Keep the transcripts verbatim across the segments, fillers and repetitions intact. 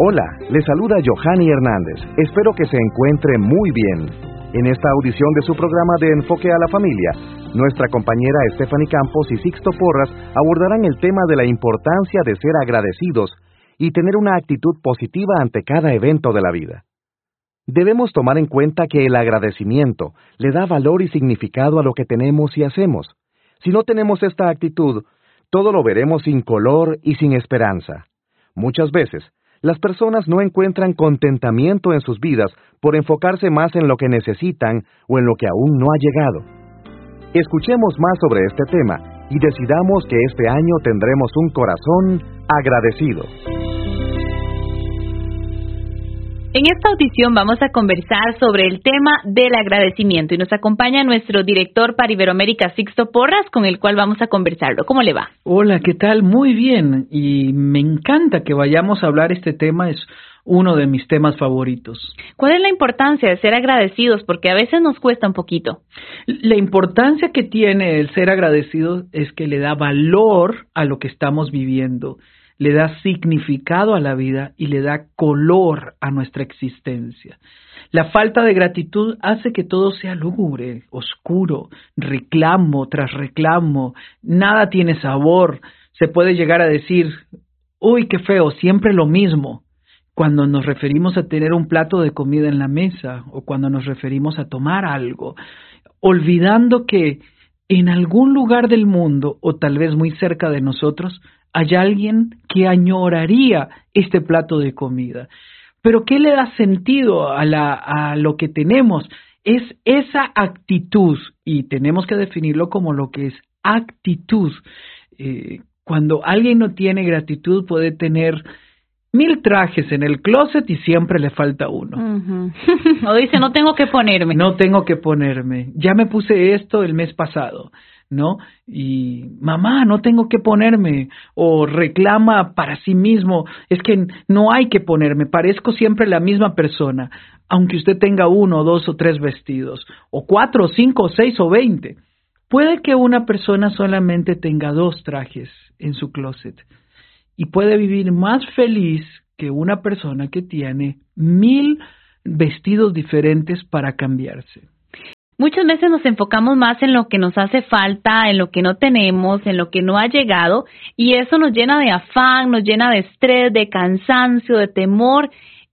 Hola, le saluda Johanny Hernández. Espero que se encuentre muy bien. En esta audición de su programa de Enfoque a la Familia, nuestra compañera Stephanie Campos y Sixto Porras abordarán el tema de la importancia de ser agradecidos y tener una actitud positiva ante cada evento de la vida. Debemos tomar en cuenta que el agradecimiento le da valor y significado a lo que tenemos y hacemos. Si no tenemos esta actitud, todo lo veremos sin color y sin esperanza. Muchas veces, las personas no encuentran contentamiento en sus vidas por enfocarse más en lo que necesitan o en lo que aún no ha llegado. Escuchemos más sobre este tema y decidamos que este año tendremos un corazón agradecido. En esta audición vamos a conversar sobre el tema del agradecimiento y nos acompaña nuestro director para Iberoamérica, Sixto Porras, con el cual vamos a conversarlo. ¿Cómo le va? Hola, ¿qué tal? Muy bien, y me encanta que vayamos a hablar este tema, es uno de mis temas favoritos. ¿Cuál es la importancia de ser agradecidos? Porque a veces nos cuesta un poquito. La importancia que tiene el ser agradecido es que le da valor a lo que estamos viviendo, le da significado a la vida y le da color a nuestra existencia. La falta de gratitud hace que todo sea lúgubre, oscuro, reclamo tras reclamo, nada tiene sabor. Se puede llegar a decir, uy, qué feo, siempre lo mismo, cuando nos referimos a tener un plato de comida en la mesa o cuando nos referimos a tomar algo, olvidando que en algún lugar del mundo o tal vez muy cerca de nosotros hay alguien que añoraría este plato de comida. Pero ¿qué le da sentido a, la, a lo que tenemos? Es esa actitud, y tenemos que definirlo como lo que es actitud. Eh, cuando alguien no tiene gratitud puede tener mil trajes en el closet y siempre le falta uno. Uh-huh. O dice, no tengo que ponerme. No tengo que ponerme. Ya me puse esto el mes pasado, ¿no? Y mamá, no tengo que ponerme, o reclama para sí mismo, es que no hay que ponerme, parezco siempre la misma persona, aunque usted tenga uno, dos o tres vestidos, o cuatro, cinco, seis o veinte. Puede que una persona solamente tenga dos trajes en su closet y puede vivir más feliz que una persona que tiene mil vestidos diferentes para cambiarse. Muchas veces nos enfocamos más en lo que nos hace falta, en lo que no tenemos, en lo que no ha llegado, y eso nos llena de afán, nos llena de estrés, de cansancio, de temor,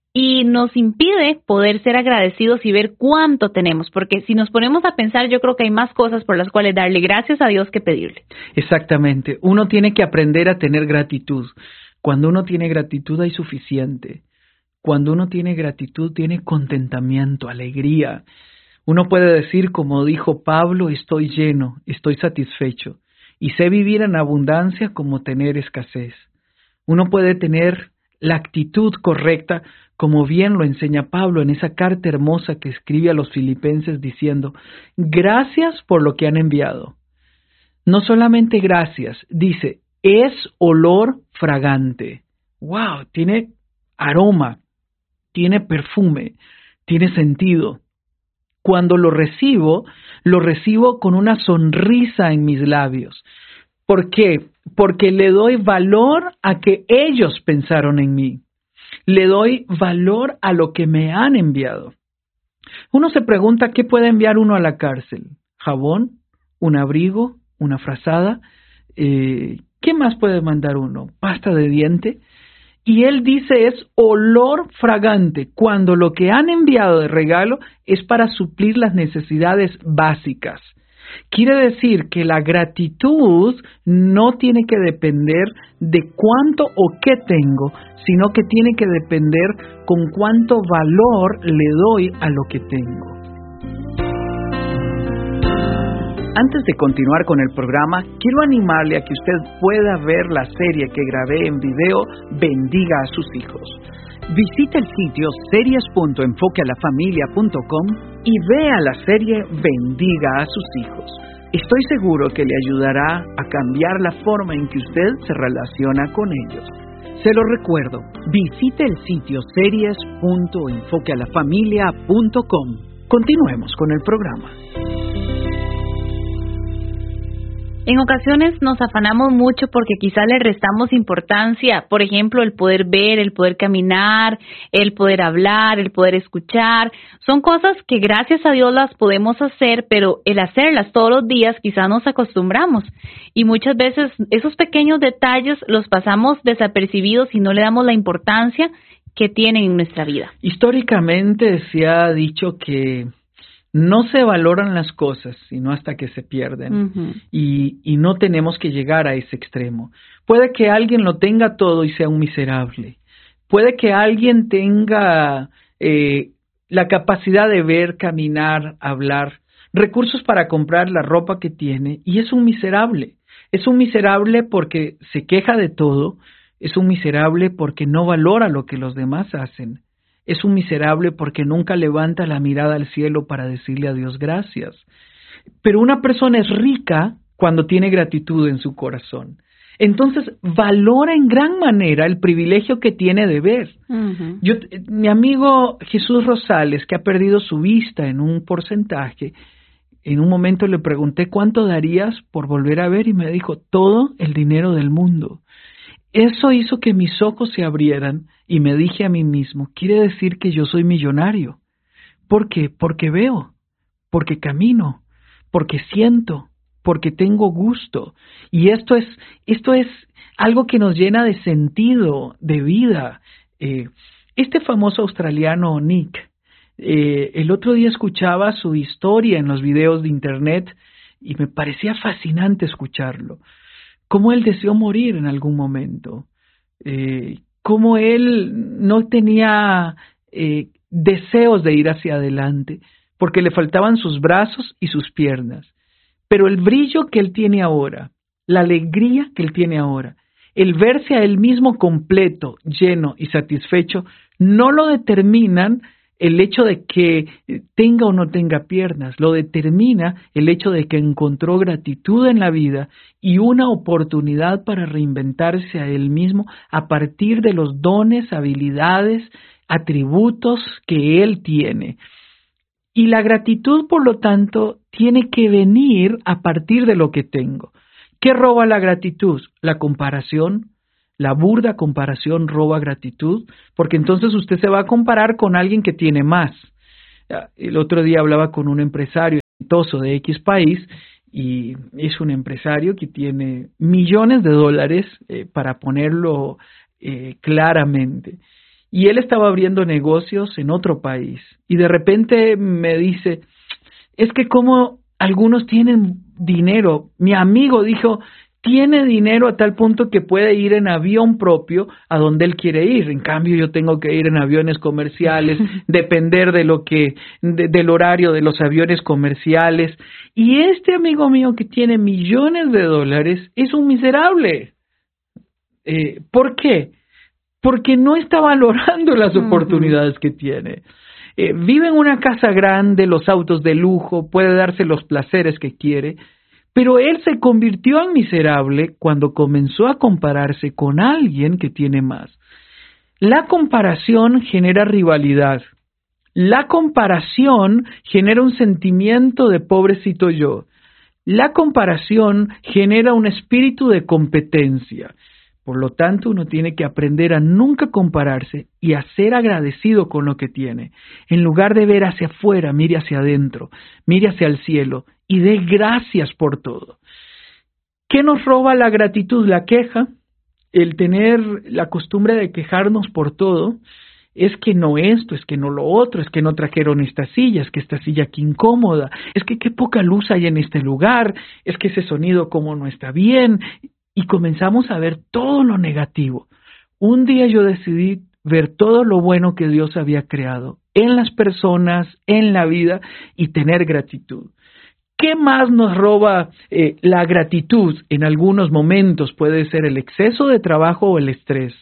y nos impide poder ser agradecidos y ver cuánto tenemos, porque si nos ponemos a pensar, yo creo que hay más cosas por las cuales darle gracias a Dios que pedirle. Exactamente, uno tiene que aprender a tener gratitud. Cuando uno tiene gratitud hay suficiente. Cuando uno tiene gratitud tiene contentamiento, alegría. Uno puede decir, como dijo Pablo, estoy lleno, estoy satisfecho, y sé vivir en abundancia como tener escasez. Uno puede tener la actitud correcta, como bien lo enseña Pablo en esa carta hermosa que escribe a los filipenses diciendo, gracias por lo que han enviado. No solamente gracias, dice, es olor fragante. ¡Wow! Tiene aroma, tiene perfume, tiene sentido. Cuando lo recibo, lo recibo con una sonrisa en mis labios. ¿Por qué? Porque le doy valor a que ellos pensaron en mí. Le doy valor a lo que me han enviado. Uno se pregunta, ¿qué puede enviar uno a la cárcel? ¿Jabón? ¿Un abrigo? ¿Una frazada? Eh, ¿Qué más puede mandar uno? ¿Pasta de diente? Y él dice es olor fragante, cuando lo que han enviado de regalo es para suplir las necesidades básicas. Quiere decir que la gratitud no tiene que depender de cuánto o qué tengo, sino que tiene que depender con cuánto valor le doy a lo que tengo. Antes de continuar con el programa, quiero animarle a que usted pueda ver la serie que grabé en video Bendiga a sus hijos. Visite el sitio series punto enfoque a la familia punto com y vea la serie Bendiga a sus hijos. Estoy seguro que le ayudará a cambiar la forma en que usted se relaciona con ellos. Se lo recuerdo, visite el sitio series punto enfoque a la familia punto com. Continuemos con el programa. En ocasiones nos afanamos mucho porque quizás le restamos importancia, por ejemplo, el poder ver, el poder caminar, el poder hablar, el poder escuchar. Son cosas que gracias a Dios las podemos hacer, pero el hacerlas todos los días quizás nos acostumbramos. Y muchas veces esos pequeños detalles los pasamos desapercibidos y no le damos la importancia que tienen en nuestra vida. Históricamente se ha dicho que no se valoran las cosas, sino hasta que se pierden. Uh-huh. Y, y no tenemos que llegar a ese extremo. Puede que alguien lo tenga todo y sea un miserable. Puede que alguien tenga eh, la capacidad de ver, caminar, hablar, recursos para comprar la ropa que tiene, y es un miserable. Es un miserable porque se queja de todo, es un miserable porque no valora lo que los demás hacen. Es un miserable porque nunca levanta la mirada al cielo para decirle a Dios gracias. Pero una persona es rica cuando tiene gratitud en su corazón. Entonces valora en gran manera el privilegio que tiene de ver. Uh-huh. Yo, mi amigo Jesús Rosales, que ha perdido su vista en un porcentaje, en un momento le pregunté ¿cuánto darías por volver a ver? Y me dijo todo el dinero del mundo. Eso hizo que mis ojos se abrieran y me dije a mí mismo, quiere decir que yo soy millonario. ¿Por qué? Porque veo, porque camino, porque siento, porque tengo gusto. Y esto es, esto es algo que nos llena de sentido, de vida. Eh, este famoso australiano Nick, eh, el otro día escuchaba su historia en los videos de internet y me parecía fascinante escucharlo. Cómo él deseó morir en algún momento, eh, cómo él no tenía eh, deseos de ir hacia adelante, porque le faltaban sus brazos y sus piernas. Pero el brillo que él tiene ahora, la alegría que él tiene ahora, el verse a él mismo completo, lleno y satisfecho, no lo determinan el hecho de que tenga o no tenga piernas, lo determina el hecho de que encontró gratitud en la vida y una oportunidad para reinventarse a él mismo a partir de los dones, habilidades, atributos que él tiene. Y la gratitud, por lo tanto, tiene que venir a partir de lo que tengo. ¿Qué roba la gratitud? La comparación. La burda comparación roba gratitud, porque entonces usted se va a comparar con alguien que tiene más. El otro día hablaba con un empresario exitoso de X país y es un empresario que tiene millones de dólares, eh, para ponerlo eh, claramente. Y él estaba abriendo negocios en otro país y de repente me dice, es que como algunos tienen dinero. Mi amigo dijo, tiene dinero a tal punto que puede ir en avión propio a donde él quiere ir. En cambio, yo tengo que ir en aviones comerciales, depender de lo que, de, del horario de los aviones comerciales. Y este amigo mío que tiene millones de dólares es un miserable. Eh, ¿Por qué? Porque no está valorando las oportunidades uh-huh. que tiene. Eh, vive en una casa grande, los autos de lujo, puede darse los placeres que quiere. Pero él se convirtió en miserable cuando comenzó a compararse con alguien que tiene más. La comparación genera rivalidad. La comparación genera un sentimiento de pobrecito yo. La comparación genera un espíritu de competencia. Por lo tanto, uno tiene que aprender a nunca compararse y a ser agradecido con lo que tiene. En lugar de ver hacia afuera, mire hacia adentro, mire hacia el cielo y dé gracias por todo. ¿Qué nos roba la gratitud? La queja, el tener la costumbre de quejarnos por todo. Es que no esto, es que no lo otro, es que no trajeron esta silla, es que esta silla qué incómoda, es que qué poca luz hay en este lugar, es que ese sonido como no está bien. Y comenzamos a ver todo lo negativo. Un día yo decidí ver todo lo bueno que Dios había creado en las personas, en la vida y tener gratitud. ¿Qué más nos roba eh, la gratitud? En algunos momentos puede ser el exceso de trabajo o el estrés.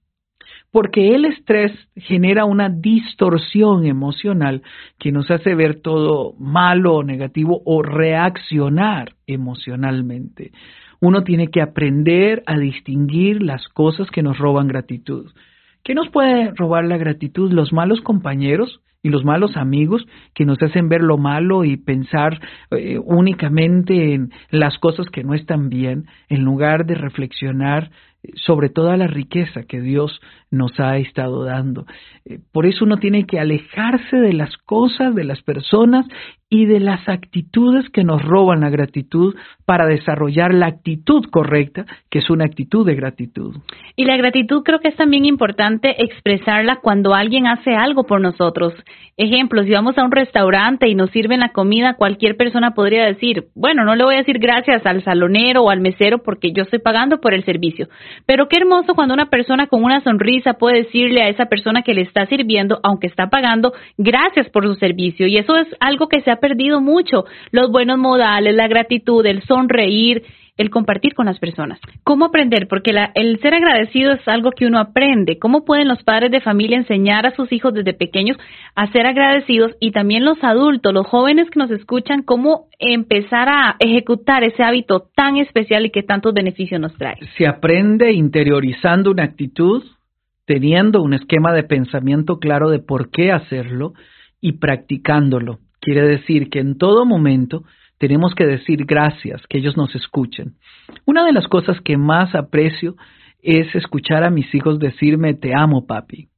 Porque el estrés genera una distorsión emocional que nos hace ver todo malo o negativo o reaccionar emocionalmente. Uno tiene que aprender a distinguir las cosas que nos roban gratitud. ¿Qué nos puede robar la gratitud? Los malos compañeros, y los malos amigos que nos hacen ver lo malo y pensar eh, únicamente en las cosas que no están bien, en lugar de reflexionar sobre toda la riqueza que Dios nos ha estado dando. Eh, por eso uno tiene que alejarse de las cosas, de las personas y de las actitudes que nos roban la gratitud para desarrollar la actitud correcta, que es una actitud de gratitud. Y la gratitud creo que es también importante expresarla cuando alguien hace algo por nosotros. Ejemplo, si vamos a un restaurante y nos sirven la comida, cualquier persona podría decir, bueno, no le voy a decir gracias al salonero o al mesero porque yo estoy pagando por el servicio. Pero qué hermoso cuando una persona con una sonrisa puede decirle a esa persona que le está sirviendo, aunque está pagando, gracias por su servicio. Y eso es algo que se ha perdido mucho, los buenos modales, la gratitud, el sonreír, el compartir con las personas. ¿Cómo aprender? Porque la, el ser agradecido es algo que uno aprende. ¿Cómo pueden los padres de familia enseñar a sus hijos desde pequeños a ser agradecidos? Y también los adultos, los jóvenes que nos escuchan, ¿cómo empezar a ejecutar ese hábito tan especial y que tantos beneficios nos trae? Se aprende interiorizando una actitud, teniendo un esquema de pensamiento claro de por qué hacerlo y practicándolo. Quiere decir que en todo momento tenemos que decir gracias, que ellos nos escuchen. Una de las cosas que más aprecio es escuchar a mis hijos decirme, te amo, papi.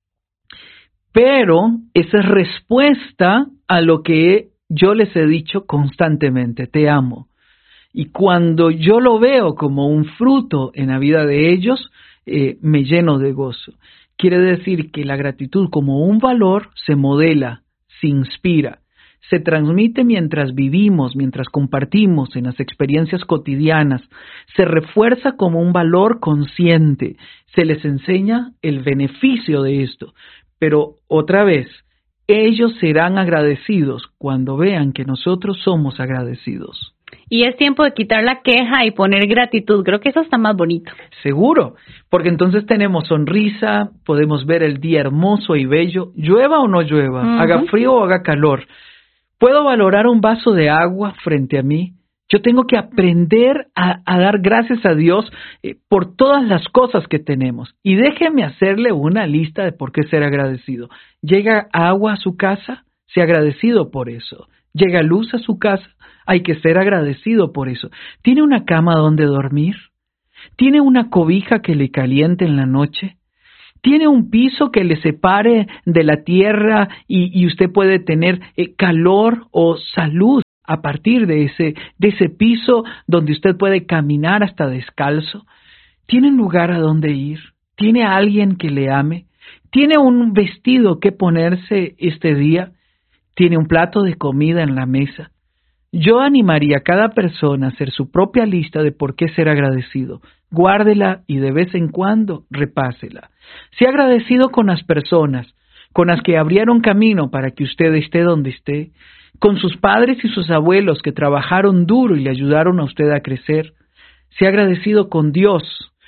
Pero esa es respuesta a lo que yo les he dicho constantemente, te amo. Y cuando yo lo veo como un fruto en la vida de ellos, eh, me lleno de gozo. Quiere decir que la gratitud como un valor se modela, se inspira, se transmite mientras vivimos, mientras compartimos en las experiencias cotidianas, se refuerza como un valor consciente, se les enseña el beneficio de esto. Pero otra vez, ellos serán agradecidos cuando vean que nosotros somos agradecidos. Y es tiempo de quitar la queja y poner gratitud. Creo que eso está más bonito. Seguro, porque entonces tenemos sonrisa, podemos ver el día hermoso y bello, llueva o no llueva, uh-huh. haga frío o haga calor. Puedo valorar un vaso de agua frente a mí. Yo tengo que aprender a, a dar gracias a Dios eh, por todas las cosas que tenemos. Y déjeme hacerle una lista de por qué ser agradecido. Llega agua a su casa, sea agradecido por eso. Llega luz a su casa, hay que ser agradecido por eso. ¿Tiene una cama donde dormir? ¿Tiene una cobija que le caliente en la noche? ¿Tiene un piso que le separe de la tierra y, y usted puede tener eh, calor o salud a partir de ese, de ese piso donde usted puede caminar hasta descalzo? ¿Tiene un lugar a donde ir? ¿Tiene a alguien que le ame? ¿Tiene un vestido que ponerse este día? ¿Tiene un plato de comida en la mesa? Yo animaría a cada persona a hacer su propia lista de por qué ser agradecido. Guárdela y de vez en cuando repásela. Sea agradecido con las personas, con las que abrieron camino para que usted esté donde esté, con sus padres y sus abuelos que trabajaron duro y le ayudaron a usted a crecer. Sea agradecido con Dios.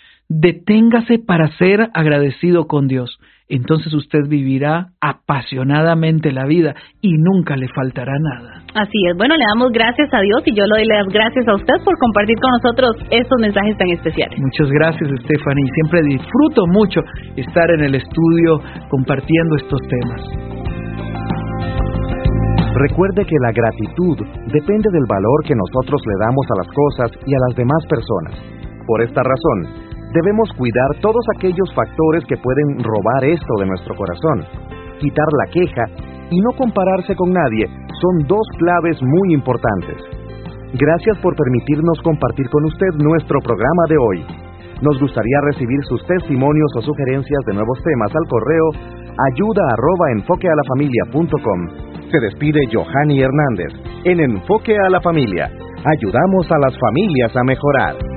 Deténgase para ser agradecido con Dios. Entonces usted vivirá apasionadamente la vida y nunca le faltará nada. Así es. Bueno, le damos gracias a Dios y yo le doy las gracias a usted por compartir con nosotros estos mensajes tan especiales. Muchas gracias, Stephanie. Siempre disfruto mucho estar en el estudio compartiendo estos temas. Recuerde que la gratitud depende del valor que nosotros le damos a las cosas y a las demás personas. Por esta razón, debemos cuidar todos aquellos factores que pueden robar esto de nuestro corazón. Quitar la queja y no compararse con nadie son dos claves muy importantes. Gracias por permitirnos compartir con usted nuestro programa de hoy. Nos gustaría recibir sus testimonios o sugerencias de nuevos temas al correo ayuda arroba enfoque a la familia punto com. Se despide Johanny Hernández. En Enfoque a la Familia, ayudamos a las familias a mejorar.